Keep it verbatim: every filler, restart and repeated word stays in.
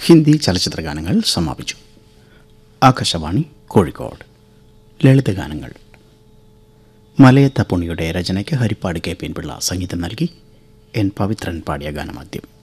ഹിന്ദി ചലച്ചിത്ര ഗാനങ്ങൾ സമാപിച്ചു. ആകാശവാണി കോഴിക്കോട്. ലളിതഗാനങ്ങൾ. മലയത്ത പുണിയുടെ രചനയ്ക്ക് ഹരിപ്പാട് കെ പി പിള്ള സംഗീതം നൽകി. എൻ പവിത്രൻ പാടിയ ഗാനമാദ്യം.